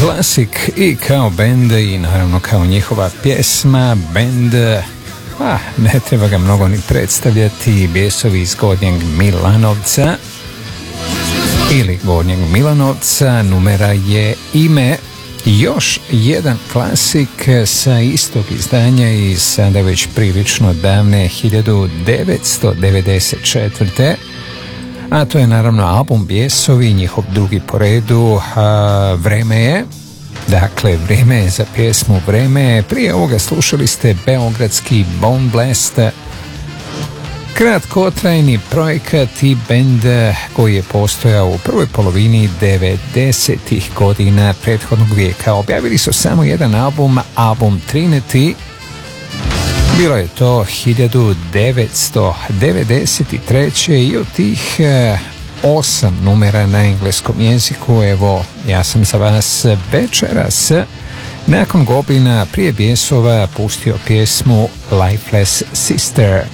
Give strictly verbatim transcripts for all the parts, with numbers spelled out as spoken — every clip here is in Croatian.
Klasik i kao bend i naravno kao njihova pjesma, bend, a ne treba ga mnogo ni predstavljati, Bijesovi iz Gornjeg Milanovca ili Gornjeg Milanovca, numera je Ime. Još jedan klasik sa istog izdanja i sada već prilično davne hiljadu devetsto devedeset četvrte. A to je naravno album Bijesovi, njihov drugi po redu, a, Vreme je. Dakle, Vreme je za pjesmu Vreme je. Prije ovoga slušali ste beogradski Bone Blast, kratkotrajni projekat i bend koji je postojao u prvoj polovini devedesetih godina prethodnog vijeka. Objavili su samo jedan album, album Trinity. Bilo je to hiljadu devetsto devedeset treće i od tih eh, osam numera na engleskom jeziku, evo, ja sam za vas večeras nakon Goblina prije Bijesova pustio pjesmu Lifeless Sister.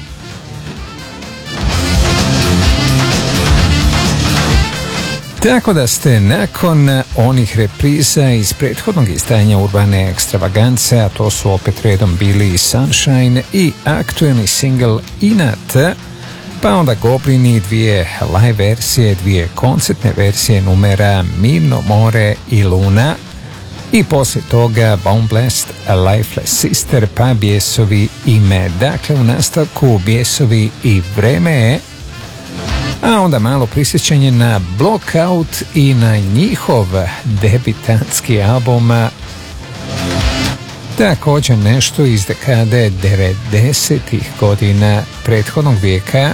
Tako da ste nakon onih repriza iz prethodnog izdanja Urbane ekstravagance, a to su opet redom bili Sunshine i aktuelni single Inat, pa onda Goblini, dvije live verzije, dvije koncertne verzije numera Mirno more i Luna, i poslije toga Bone Blast, Lifeless Sister, pa Bijesovi Ime. Dakle, u nastavku Bijesovi i Vreme je, a onda malo prisjećanje na Blockout i na njihov debitanski album, također nešto iz dekade devedesetih godina prethodnog vijeka.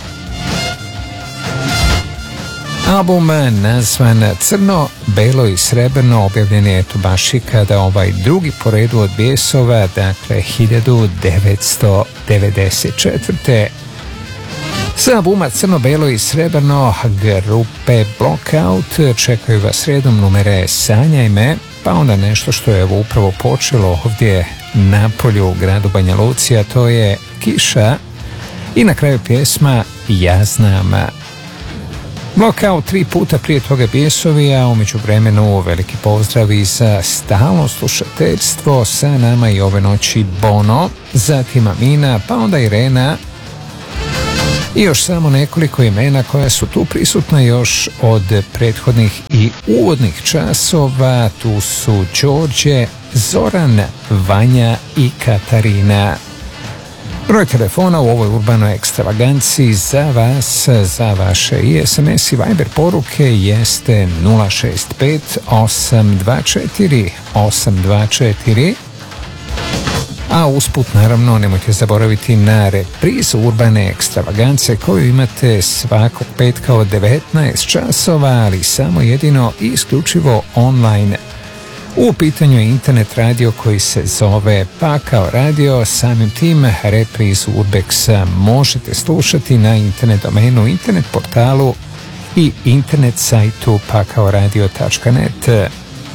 Album nazvan Crno, Belo i Srebrno objavljen je eto baš i kada ovaj drugi po redu od Bijesova, dakle hiljadu devetsto devedeset četvrte. Sa albuma Crno, Belo i Srebrno grupe Blockout čekaju vas redom numere Sanjaj me, pa onda nešto što je evo upravo počelo ovdje na polju u gradu Banja Luci, a to je Kiša, i na kraju pjesma Ja znam. Blockout tri puta prije toga Bijesovi, a u međuvremenu veliki pozdrav i za stalno slušateljstvo, sa nama i ove noći Bono, zatim Amina, pa onda Irena, i još samo nekoliko imena koja su tu prisutna još od prethodnih i uvodnih časova. Tu su Đorđe, Zoran, Vanja i Katarina. Broj telefona u ovoj urbanoj ekstravaganciji za vas, za vaše i es em es i Viber poruke jeste nula šest pet osam dva četiri osam dva četiri. A usput naravno nemojte zaboraviti na reprizu Urbane ekstravagance koju imate svakog petka od devetnaest časova, ali samo jedino i isključivo online. U pitanju je internet radio koji se zove Pakao radio, samim tim reprizu Urbexa možete slušati na internet domenu, internet portalu i internet sajtu pakao radio tačka net.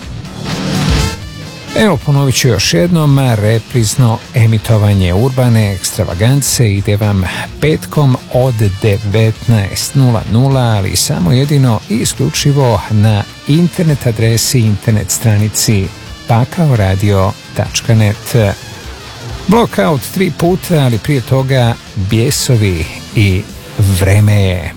Evo, ponovit ću još jednom, reprizno emitovanje Urbane ekstravagance ide vam petkom od devetnaest nula nula, ali samo jedino i isključivo na internet adresi, internet stranici pakao radio tačka net. Blockout tri puta, ali prije toga Bijesovi i Vreme je.